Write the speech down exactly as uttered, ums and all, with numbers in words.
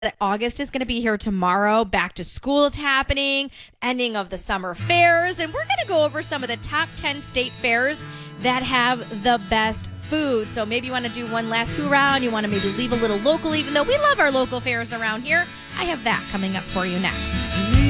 that August is going to be here tomorrow. Back to school is happening, ending of the summer fairs, and we're going to go over some of the top ten state fairs that have the best food. So maybe you want to do one last hoorah and you want to maybe leave a little local, even though we love our local fairs around here. I have that coming up for you next.